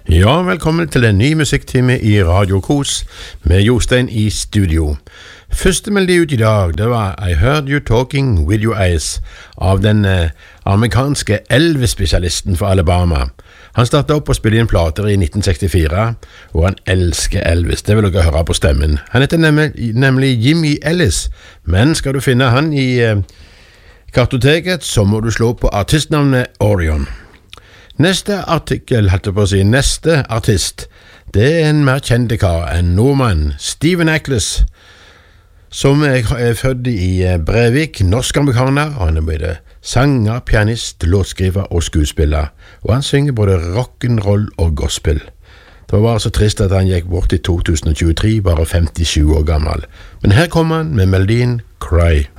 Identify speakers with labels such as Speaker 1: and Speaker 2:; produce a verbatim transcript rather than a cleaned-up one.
Speaker 1: Ja, velkommen til en ny musikktime i Radio Kos med Jostein i studio. Første melodi ut i dag, det var I Heard You Talking With Your Eyes av den eh, amerikanske Elvis-spesialisten fra Alabama. Han startet opp å spille inn plater i nitten sekstifire, og han elsker Elvis. Det vil dere høre på stemmen. Han heter nemlig, nemlig Jimmy Ellis, men skal du finne han i eh, kartoteket, så må du slå på artistnavnet Orion. Neste artikkel, hatt på å si, neste artist, det er en mer kjente kar, en nordmann, Steven Eccles, som er, er født i Brevik, norsk-amerikaner, og han er både sanger, pianist, låtskriver og skuespiller, og han synger både rock'n'roll og gospel. Det var bare så trist at han gikk bort i to tusen tjuetre, bare femtisju år gammel. Men her kommer han med melodien Cry.